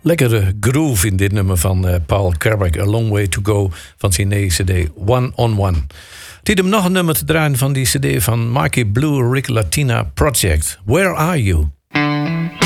Lekkere groove in dit nummer van Paul Carrack, A Long Way To Go, van zijn nieuwe cd One on One. Tijd om nog een nummer te draaien van die cd van Marky Blue Rick Latina Project. Where Are You?